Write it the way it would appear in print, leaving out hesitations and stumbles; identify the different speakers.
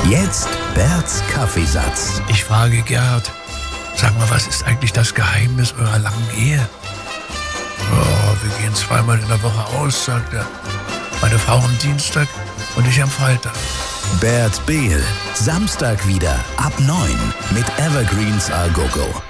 Speaker 1: Jetzt Berts Kaffeesatz.
Speaker 2: Ich frage Gerd, sag mal, was ist eigentlich das Geheimnis eurer langen Ehe? Oh, wir gehen 2-mal in der Woche aus, sagt er. Meine Frau am Dienstag und ich am Freitag.
Speaker 1: Bert Behl, Samstag wieder ab 9 mit Evergreens A Go Go.